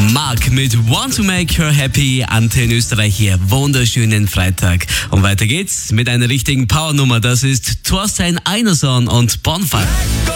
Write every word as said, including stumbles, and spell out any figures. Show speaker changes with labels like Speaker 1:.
Speaker 1: Mark mit Want to Make Her Happy, Antenne Österreich hier. Wunderschönen Freitag. Und weiter geht's mit einer richtigen Powernummer. Das ist Thorstein Einerson und Bonfire.